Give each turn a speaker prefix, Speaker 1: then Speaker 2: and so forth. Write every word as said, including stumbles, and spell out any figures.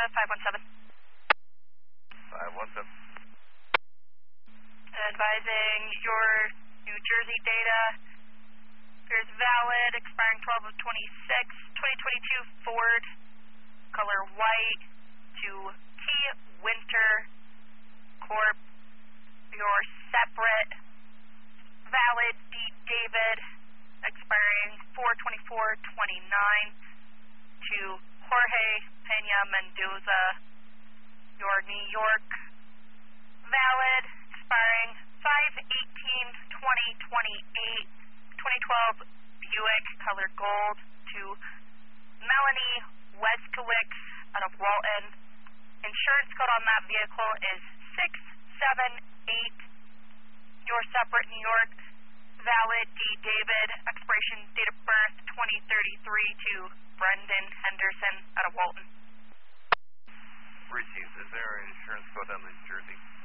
Speaker 1: five one seven.
Speaker 2: five one seven.
Speaker 1: Advising your New Jersey data appears valid, expiring twelve of twenty-six, twenty twenty-two Ford, color white, to T. Winter Corp. Your separate, valid D. David, expiring four twenty-four twenty-nine, to Jorge Pena Mendoza, your New York, valid, expiring five eighteen twenty twenty-eight, twenty twelve Buick, color gold, to Melanie Weskowicz out of Walton. Insurance code on that vehicle is six seven eight. Your separate New York, valid D. David, expiration date of birth twenty thirty-three, to Brendan Henderson out of Walton.
Speaker 2: Received. Is there an insurance code on the New Jersey?